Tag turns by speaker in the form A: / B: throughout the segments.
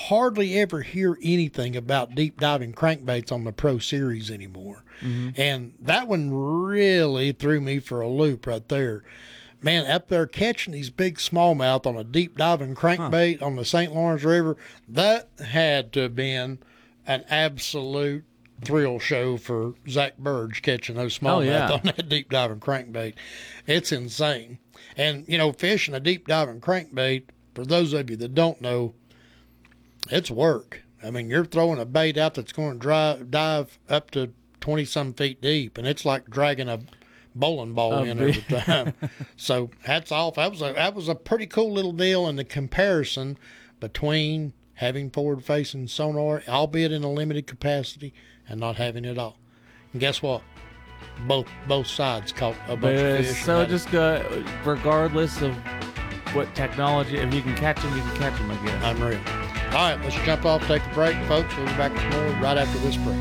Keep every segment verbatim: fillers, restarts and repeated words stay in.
A: hardly ever hear anything about deep diving crankbaits on the Pro Series anymore. Mm-hmm. And that one really threw me for a loop right there. Man, up there catching these big smallmouth on a deep diving crankbait huh. on the Saint Lawrence River, that had to have been an absolute thrill show for Zach Burge catching those smallmouth oh, yeah. on that deep diving crankbait. It's insane. And, you know, fishing a deep diving crankbait, for those of you that don't know, it's work. I mean, you're throwing a bait out that's going to drive, dive up to twenty-some feet deep, and it's like dragging a bowling ball oh, in every time. So hats off. That was a that was a pretty cool little deal in the comparison between having forward-facing sonar, albeit in a limited capacity, and not having it all. And guess what? Both both sides caught a bunch but of fish.
B: So just go, regardless of what technology, if you can catch them, you can catch them, I guess.
A: I'm real. All right, let's jump off, take a break, folks. We'll be back with more right after this break.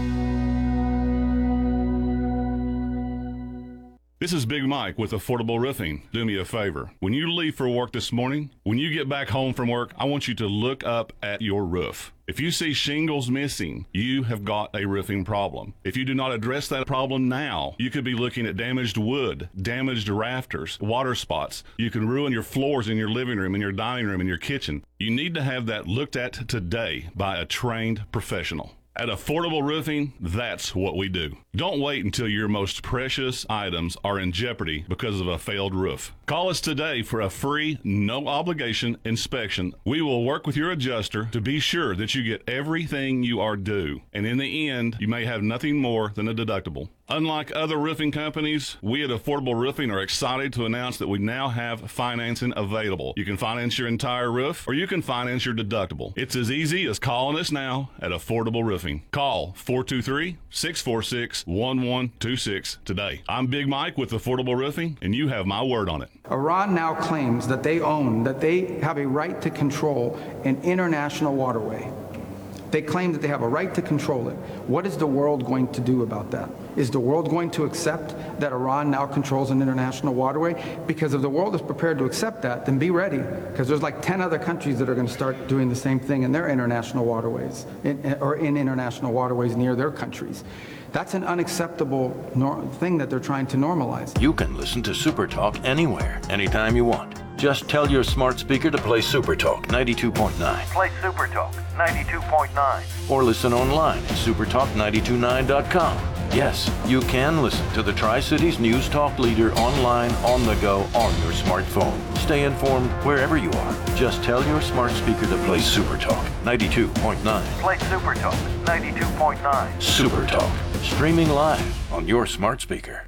C: This is Big Mike with Affordable Roofing. Do me a favor. When you leave for work this morning, when you get back home from work, I want you to look up at your roof. If you see shingles missing, you have got a roofing problem. If you do not address that problem now, you could be looking at damaged wood, damaged rafters, water spots. You can ruin your floors in your living room, in your dining room, in your kitchen. You need to have that looked at today by a trained professional. At Affordable Roofing, that's what we do. Don't wait until your most precious items are in jeopardy because of a failed roof. Call us today for a free, no-obligation inspection. We will work with your adjuster to be sure that you get everything you are due. And in the end, you may have nothing more than a deductible. Unlike other roofing companies, we at Affordable Roofing are excited to announce that we now have financing available. You can finance your entire roof, or you can finance your deductible. It's as easy as calling us now at Affordable Roofing. Call four two three, six four six, one one two six today. I'm Big Mike with Affordable Roofing, and you have my word on it.
D: Iran now claims that they own, that they have a right to control an international waterway. They claim that they have a right to control it. What is the world going to do about that? Is the world going to accept that Iran now controls an international waterway? Because if the world is prepared to accept that, then be ready, because there's like ten other countries that are going to start doing the same thing in their international waterways, in, or in international waterways near their countries. That's an unacceptable nor- thing that they're trying to normalize.
E: You can listen to Super Talk anywhere, anytime you want. Just tell your smart speaker to play Super Talk ninety-two point nine.
F: Play Super Talk ninety-two point nine.
E: Or listen online at super talk nine two nine dot com. Yes, you can listen to the Tri-Cities News Talk leader online, on the go, on your smartphone. Stay informed wherever you are. Just tell your smart speaker to play Super Talk ninety-two point nine.
F: Play Super Talk ninety-two point nine.
E: Super Talk, streaming live on your smart speaker.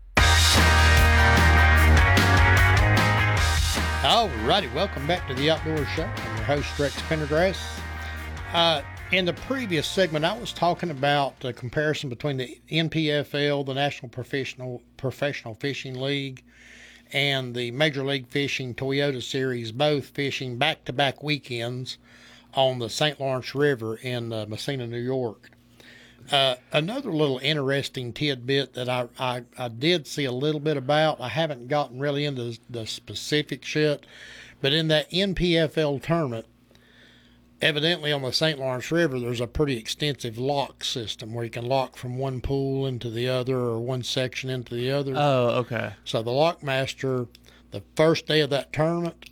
A: All righty, welcome back to the Outdoor Show. I'm your host, Rex Pendergrass. Uh, in the previous segment, I was talking about the comparison between the N P F L, the National Professional Professional Fishing League, and the Major League Fishing Toyota Series, both fishing back-to-back weekends on the Saint Lawrence River in uh, Messina, New York. Uh, another little interesting tidbit that I, I, I did see a little bit about, I haven't gotten really into the specifics yet, but in that N P F L tournament, evidently on the Saint Lawrence River, there's a pretty extensive lock system where you can lock from one pool into the other or one section into the other.
B: Oh, okay.
A: So the lock master, the first day of that tournament,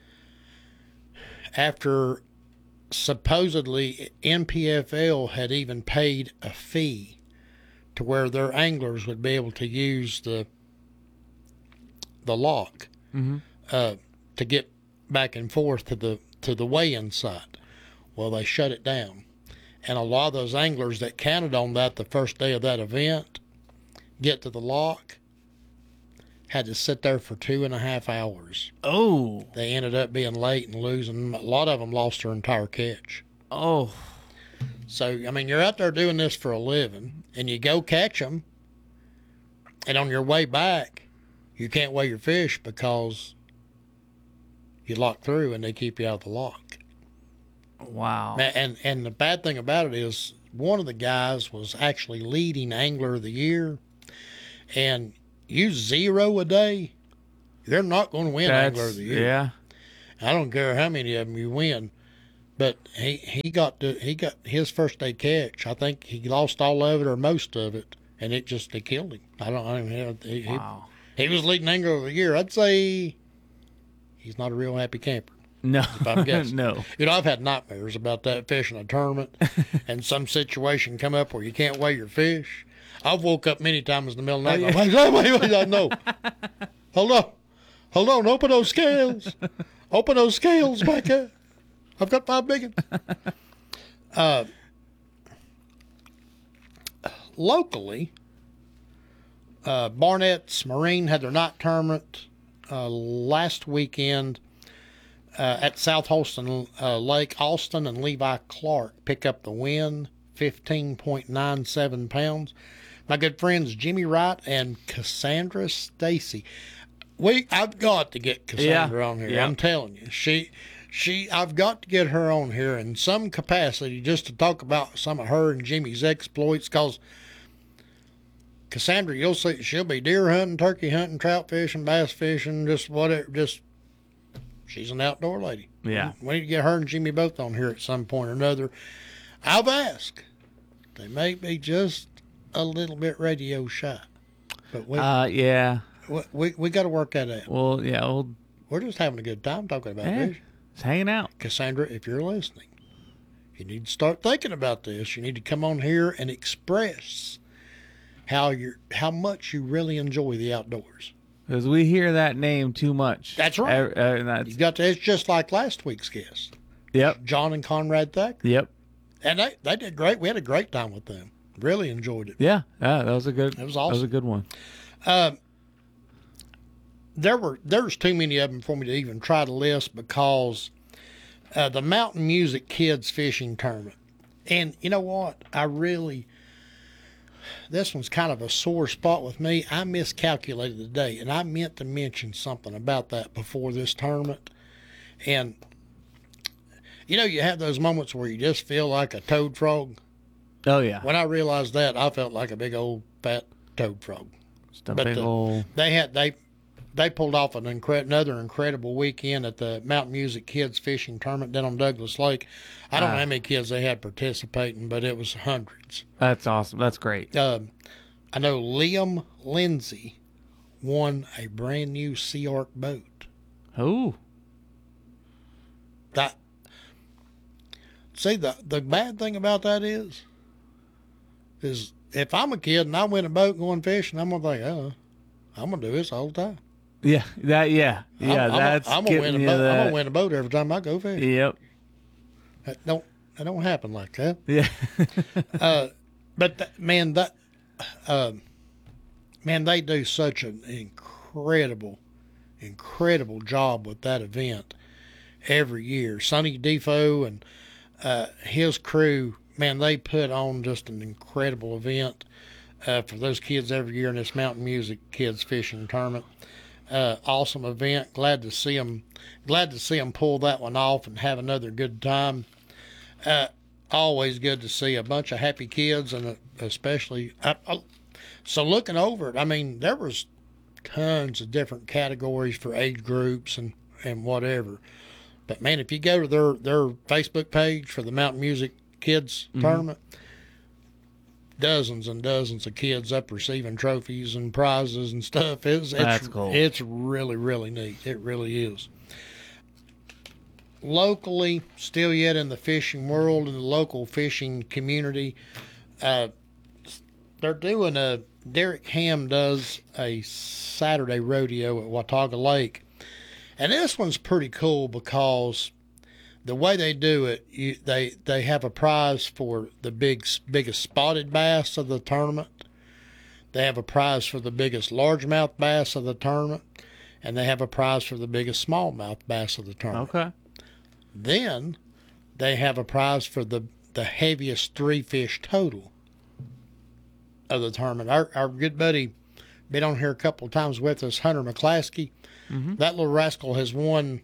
A: after supposedly N P F L had even paid a fee to where their anglers would be able to use the the lock mm-hmm. uh, to get back and forth to the to the weigh-in site. Well, they shut it down, and a lot of those anglers that counted on that the first day of that event get to the lock had to sit there for two and a half hours.
B: Oh.
A: They ended up being late and losing. A lot of them lost their entire catch.
B: Oh.
A: So, I mean, you're out there doing this for a living, and you go catch them, and on your way back, you can't weigh your fish because you lock through and they keep you out of the lock.
B: Wow.
A: And, and the bad thing about it is one of the guys was actually leading Angler of the Year, and you zero a day, you're not going to win
B: That's,
A: Angler of the Year.
B: Yeah.
A: I don't care how many of them you win. But he, he got to, he got his first day catch. I think he lost all of it or most of it, and it just they killed him. I don't, I don't know. He,
B: Wow.
A: he, he was leading angler of the year. I'd say he's not a real happy camper.
B: No.
A: If I'm guessing.
B: No.
A: You know, I've had nightmares about that fishing a tournament and some situation come up where you can't weigh your fish. I've woke up many times in the middle of the night.
B: Oh,
A: and I'm like, wait, wait, wait, no. Hold on. Hold on. Open those scales. Open those scales back there. I've got five big ones. Uh, locally, uh, Barnett's Marine had their night tournament uh, last weekend. Uh, at South Holston uh, Lake, Austin and Levi Clark pick up the win, fifteen point nine seven pounds. My good friends Jimmy Wright and Cassandra Stacy. We, I've got to get Cassandra
B: Yeah.
A: on here.
B: Yeah.
A: I'm telling you, she, she, I've got to get her on here in some capacity just to talk about some of her and Jimmy's exploits. Cause Cassandra, you'll see, she'll be deer hunting, turkey hunting, trout fishing, bass fishing, just whatever, just. She's an outdoor lady.
B: Yeah.
A: We need to get her and Jimmy both on here at some point or another. I've asked. They may be just a little bit radio shy. But we
B: Uh, yeah.
A: we, we, we got to work that out.
B: Well, yeah. Well,
A: We're just having a good time talking about
B: yeah.
A: this.
B: It's hanging out.
A: Cassandra, if you're listening, you need to start thinking about this. You need to come on here and express how you're, how much you really enjoy the outdoors.
B: Because we hear that name too much.
A: That's right.
B: Uh, uh, and that's,
A: You got to, it's just like last week's guest,
B: yep.
A: John and Conrad Thacker.
B: Yep.
A: And they, they did great. We had a great time with them. Really enjoyed it.
B: Yeah. Yeah. That was a good.
A: That was
B: That was
A: awesome.
B: a good one.
A: There were there's too many of them for me to even try to list because uh, the Mountain Music Kids Fishing Tournament. And you know what? I really, this one's kind of a sore spot with me. I miscalculated the day, and I meant to mention something about that before this tournament. And, you know, you have those moments where you just feel like a toad frog.
B: Oh yeah.
A: When I realized that, I felt like a big old fat toad frog.
B: Just a
A: But
B: big
A: the-
B: old.
A: They had they they pulled off an incre- another incredible weekend at the Mountain Music Kids Fishing Tournament down on Douglas Lake. I don't know
B: Ah.
A: how many kids they had participating, but it was hundreds.
B: That's awesome. That's great.
A: Um, I know Liam Lindsay won a brand new Sea Arc boat.
B: Oh.
A: That see the the bad thing about that is is if I'm a kid and I win a boat going fishing, I'm gonna think, oh, I'm gonna do this all the time.
B: Yeah. That. Yeah. Yeah.
A: I'm,
B: that's.
A: I'm, gonna win a
B: getting you
A: boat. I'm
B: that-
A: gonna win a boat every time I go fishing.
B: Yep.
A: That don't that don't happen like that.
B: Yeah.
A: But th- man, that uh, man, they do such an incredible, incredible job with that event every year. Sonny Defoe and uh, his crew, man, they put on just an incredible event uh, for those kids every year in this Mountain Music Kids Fishing Tournament. Uh, awesome event. Glad to see them. Glad to see them pull that one off and have another good time. Uh, always good to see a bunch of happy kids, and uh, especially I, I, so looking over it. I mean, there was tons of different categories for age groups and and whatever. But man, if you go to their their Facebook page for the Mountain Music Kids Tournament, dozens and dozens of kids up receiving trophies and prizes and stuff. It's, it's
B: That's cool.
A: It's really, really neat. It really is. Locally, still yet in the fishing world, in the local fishing community, uh, they're doing a, Derek Ham does a Saturday rodeo at Watauga Lake. And this one's pretty cool because the way they do it, you, they they have a prize for the big biggest spotted bass of the tournament. They have a prize for the biggest largemouth bass of the tournament, and they have a prize for the biggest smallmouth bass of the tournament.
B: Okay.
A: Then they have a prize for the the heaviest three fish total of the tournament. Our our good buddy been on here a couple of times with us, Hunter McClaskey. That little rascal has won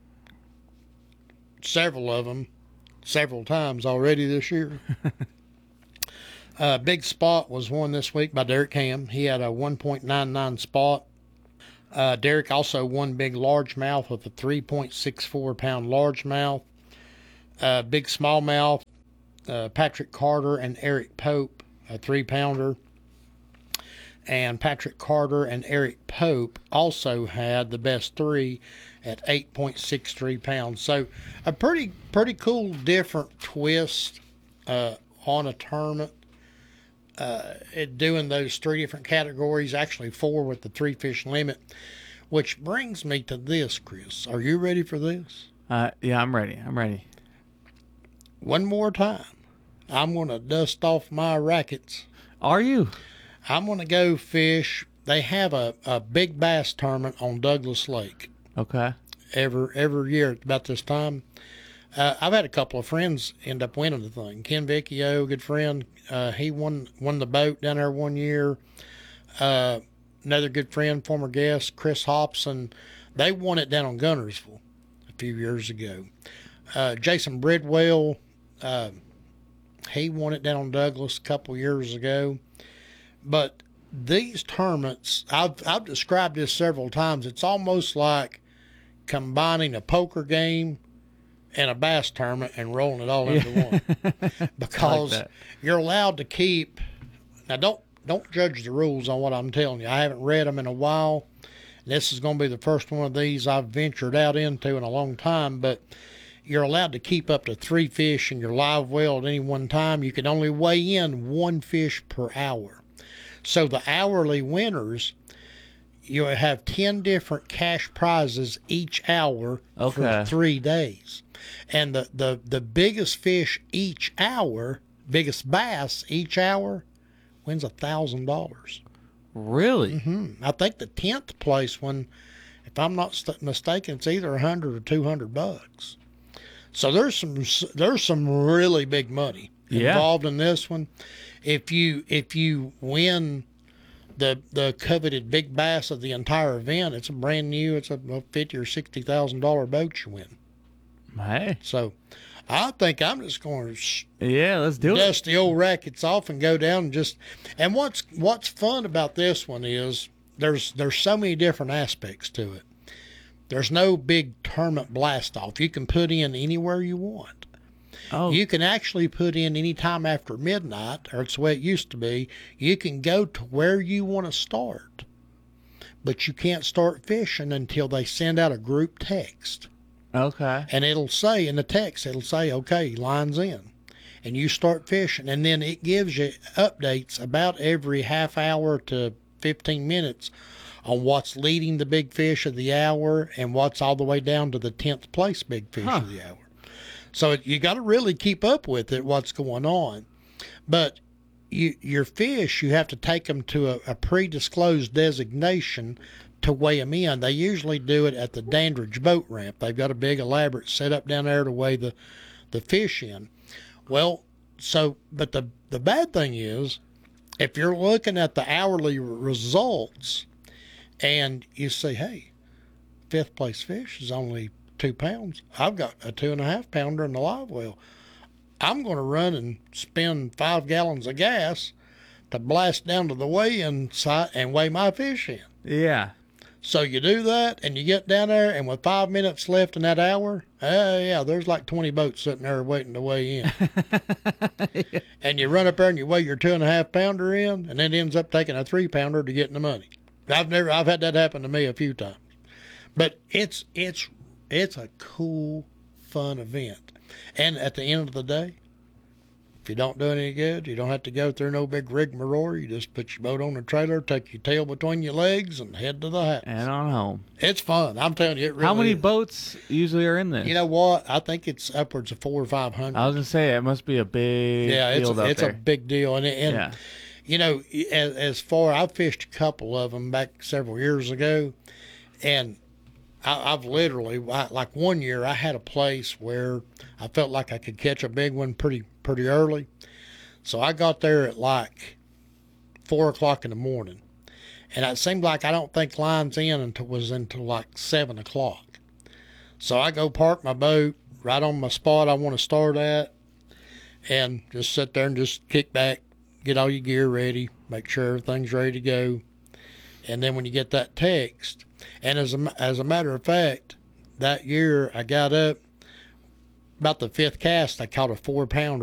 A: several of them, several times already this year. uh, Big Spot was won this week by Derek Ham. He had a one point nine nine spot. Uh, Derek also won Big Largemouth with a three point six four pound largemouth. uh, big smallmouth, uh, Patrick Carter and Eric Pope, a three pounder. And Patrick Carter and Eric Pope also had the best three at eight point six three pounds. So a pretty pretty cool different twist uh, on a tournament. Uh, it doing those three different categories, actually four with the three fish limit, which brings me to this, Chris. Are you ready for this?
B: Uh, yeah, I'm ready. I'm ready.
A: One more time. I'm going to dust off my rackets.
B: Are you?
A: I'm going to go fish. They have a, a big bass tournament on Douglas Lake
B: Okay.
A: every every year at about this time. Uh, I've had a couple of friends end up winning the thing. Ken Vicchio, good friend, uh, he won won the boat down there one year. Uh, another good friend, former guest, Chris Hobson, they won it down on Gunnersville a few years ago. Uh, Jason Bridwell, uh, he won it down on Douglas a couple years ago. But these tournaments, I've I've described this several times. It's almost like combining a poker game and a bass tournament and rolling it all into one. Because
B: like
A: you're allowed to keep. Now, don't don't judge the rules on what I'm telling you. I haven't read them in a while. This is going to be the first one of these I've ventured out into in a long time. But you're allowed to keep up to three fish in your live well at any one time. You can only weigh in one fish per hour. So the hourly winners, you have ten different cash prizes each hour
B: Okay.
A: for three days. And the, the, the biggest fish each hour, biggest bass each hour, wins one thousand dollars.
B: Really?
A: Hmm. I think the tenth place one, if I'm not st- mistaken, it's either one hundred or two hundred bucks. So there's some there's some really big money
B: Yeah.
A: involved in this one. If you if you win the the coveted big bass of the entire event, it's a brand new, it's a fifty or sixty thousand dollar boat you win.
B: Hey.
A: So I think I'm just going to
B: Yeah, let's do it.
A: dust the old rackets off and go down and just. And what's what's fun about this one is there's there's so many different aspects to it. There's no big tournament blast off. You can put in anywhere you want.
B: Oh,
A: You can actually put in any time after midnight, or it's the way it used to be. You can go to where you want to start, but you can't start fishing until they send out a group text.
B: okay.
A: And it'll say in the text, it'll say, okay, line's in. And you start fishing. And then it gives you updates about every half hour to fifteen minutes on what's leading the big fish of the hour and what's all the way down to the tenth place big fish
B: Huh.
A: of the hour. So it, you got to really keep up with it, what's going on. But you, your fish, you have to take them to a, a pre-disclosed designation to weigh them in. They usually do it at the Dandridge boat ramp. They've got a big elaborate setup down there to weigh the, the fish in. Well, so, but the, the bad thing is, if you're looking at the hourly results and you say, hey, fifth place fish is only two pounds. I've got a two and a half pounder in the live well. I'm going to run and spend five gallons of gas to blast down to the weigh-in site and weigh my fish in.
B: Yeah.
A: So you do that, and you get down there, and with five minutes left in that hour, uh, yeah, there's like twenty boats sitting there waiting to weigh in.
B: Yeah.
A: And you run up there and you weigh your two and a half pounder in, and then it ends up taking a three pounder to get in the money. I've never, I've had that happen to me a few times, but it's it's it's a cool, fun event. And at the end of the day, if you don't do any good, you don't have to go through no big rigmarole. You just put your boat on the trailer, take your tail between your legs, and head to the house.
B: And on home.
A: It's fun. I'm telling you, it really
B: How many
A: is.
B: boats usually are in this?
A: You know what? I think it's upwards of four or five hundred.
B: I was gonna say it must be a big
A: Yeah, it's
B: field
A: a,
B: out
A: it's
B: there.
A: a big deal, and and
B: Yeah.
A: you know, as, as far I've fished a couple of them back several years ago, and I, I've literally I, like one year I had a place where I felt like I could catch a big one pretty pretty early, so I got there at like four o'clock in the morning, and it seemed like I don't think lines in until was until like seven o'clock. So I go park my boat right on my spot I want to start at, and just sit there and just kick back, get all your gear ready, make sure everything's ready to go. And then when you get that text, and as a, as a matter of fact, that year I got up about the fifth cast, I caught a four pounder.